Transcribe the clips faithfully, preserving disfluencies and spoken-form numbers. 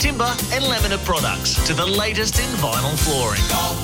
timber and laminate products to the latest in vinyl flooring.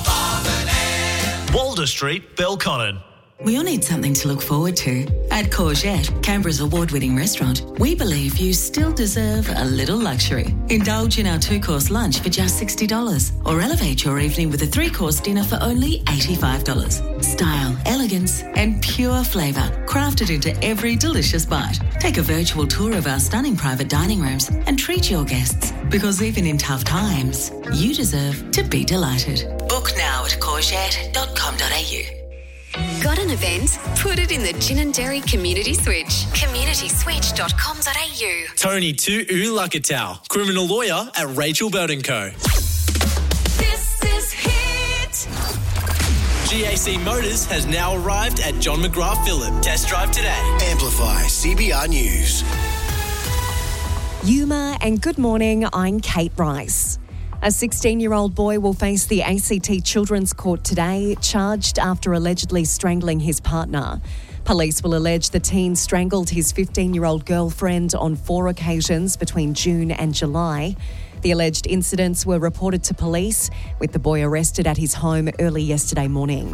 Walder Street, Belconnen. We all need something to look forward to. At Courgette, Canberra's award-winning restaurant, we believe you still deserve a little luxury. Indulge in our two-course lunch for just sixty dollars or elevate your evening with a three-course dinner for only eighty-five dollars. Style, elegance and pure flavour crafted into every delicious bite. Take a virtual tour of our stunning private dining rooms and treat your guests, because even in tough times, you deserve to be delighted. Book now at courgette dot com dot a u. Got an event? Put it in the Ginninderry Community Switch. community switch dot com dot a u. Tony Tu'u Lakatau, criminal lawyer at Rachel Belt and Co. This is Hit. G A C Motors has now arrived at John McGrath Phillip. Test drive today. Amplify C B R News. Yuma and good morning, I'm Kate Rice. A sixteen-year-old boy will face the A C T Children's Court today, charged after allegedly strangling his partner. Police will allege the teen strangled his fifteen-year-old girlfriend on four occasions between June and July. The alleged incidents were reported to police, with the boy arrested at his home early yesterday morning.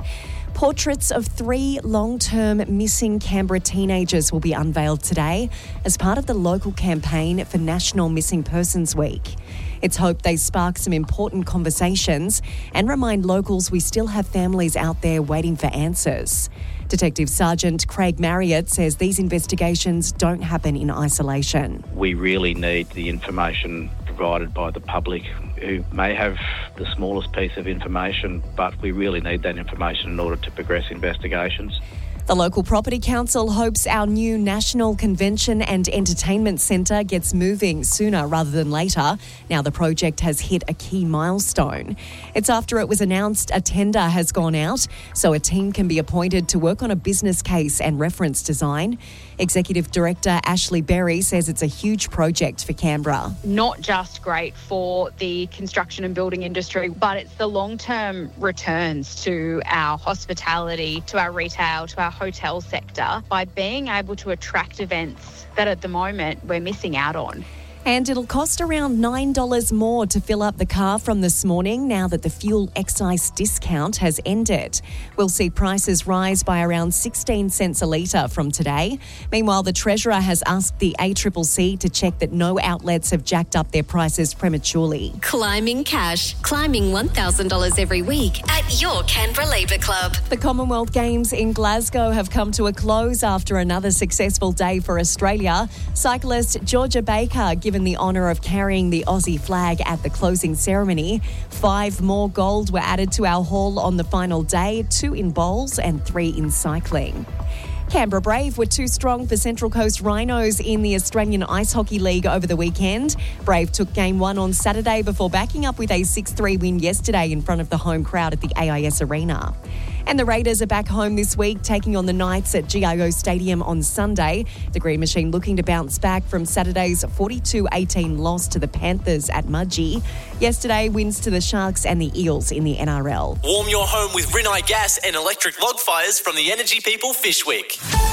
Portraits of three long-term missing Canberra teenagers will be unveiled today as part of the local campaign for National Missing Persons Week. It's hoped they spark some important conversations and remind locals we still have families out there waiting for answers. Detective Sergeant Craig Marriott says these investigations don't happen in isolation. We really need the information provided by the public, who may have the smallest piece of information, but we really need that information in order to progress investigations. The local property council hopes our new National Convention and Entertainment Centre gets moving sooner rather than later. Now the project has hit a key milestone. It's after it was announced a tender has gone out, so a team can be appointed to work on a business case and reference design. Executive Director Ashley Berry says it's a huge project for Canberra. Not just great for the construction and building industry, but it's the long-term returns to our hospitality, to our retail, to our hotel sector, by being able to attract events that at the moment we're missing out on. And it'll cost around nine dollars more to fill up the car from this morning now that the fuel excise discount has ended. We'll see prices rise by around sixteen cents a litre from today. Meanwhile, the Treasurer has asked the A C C C to check that no outlets have jacked up their prices prematurely. Climbing cash. Climbing one thousand dollars every week at your Canberra Labour Club. The Commonwealth Games in Glasgow have come to a close after another successful day for Australia. Cyclist Georgia Baker given the honour of carrying the Aussie flag at the closing ceremony. Five more gold were added to our haul on the final day, two in bowls and three in cycling. Canberra Brave were too strong for Central Coast Rhinos in the Australian Ice Hockey League over the weekend. Brave took game one on Saturday before backing up with a six three win yesterday in front of the home crowd at the A I S Arena. And the Raiders are back home this week, taking on the Knights at G I O Stadium on Sunday. The Green Machine looking to bounce back from Saturday's forty-two eighteen loss to the Panthers at Mudgee. Yesterday, wins to the Sharks and the Eels in the N R L. Warm your home with Rinnai Gas and electric log fires from the Energy People Fish Week.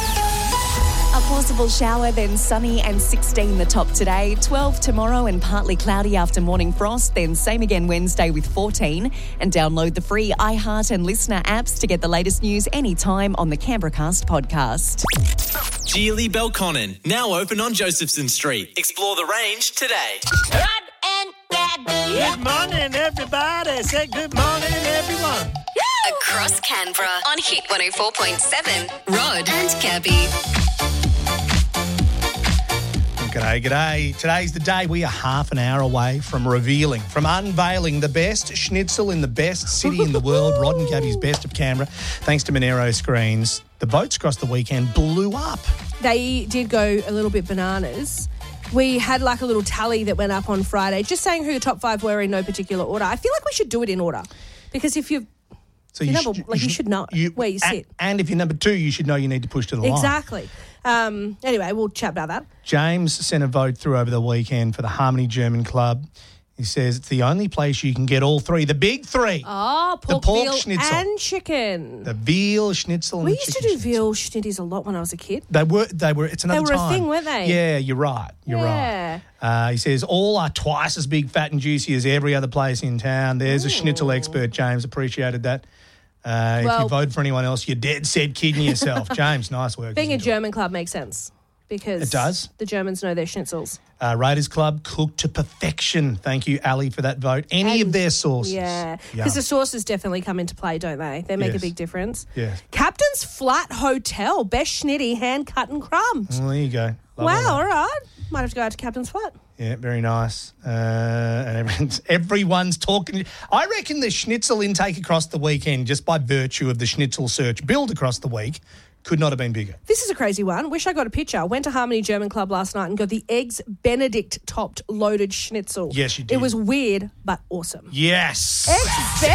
A possible shower, then sunny and sixteen the top today. twelve tomorrow and partly cloudy after morning frost. Then same again Wednesday with fourteen. And download the free iHeart and Listener apps to get the latest news anytime on the Canberracast podcast. Geely Belconnen, now open on Josephson Street. Explore the range today. Rod and Gabby. Good morning, everybody. Say good morning, everyone. Across Canberra on Hit one oh four point seven. Rod and Gabby. G'day, g'day. Today's the day we are half an hour away from revealing, from unveiling the best schnitzel in the best city in the world, Rod and Gabby's Best of Canberra. Thanks to Monero Screens, the boats across the weekend blew up. They did go a little bit bananas. We had like a little tally that went up on Friday, just saying who the top five were in no particular order. I feel like we should do it in order, because if you've So you you, number, should, like you should know you, where you and, sit. And if you're number two, you should know you need to push to the line. Exactly. Um, anyway, we'll chat about that. James sent a vote through over the weekend for the Harmony German Club. He says it's the only place you can get all three. The big three. Oh, pork, the pork veal schnitzel. and chicken. The veal schnitzel and we the used to chicken do veal schnitties a lot when I was a kid. They were, they were, it's another They were time. a thing, weren't they? Yeah, you're right. You're Yeah. right. Uh, he says, all are twice as big, fat and juicy as every other place in town. There's a schnitzel expert, James. Appreciated that. Uh, Well- if you vote for anyone else, you're dead set kidding yourself. James, nice work. Being a German club makes sense because It does. the Germans know their schnitzels. Uh, Raiders Club, cooked to perfection. Thank you, Ali, for that vote. Any of And- their sauces. Yeah, Yum. because the sauces definitely come into play, don't they? They make Yes. a big difference. Yeah. Captain's Flat Hotel, best schnitty, hand cut and crumbed. Well, there you go. Love all Wow, that. all right. Might have to go out to Captain's Flat. Yeah, very nice. Uh, and everyone's, everyone's talking. I reckon the schnitzel intake across the weekend, just by virtue of the schnitzel search build across the week, could not have been bigger. This is a crazy one. Wish I got a picture. Went to Harmony German Club last night and got the Eggs Benedict topped loaded schnitzel. Yes, you did. It was weird, but awesome. Yes. Eggs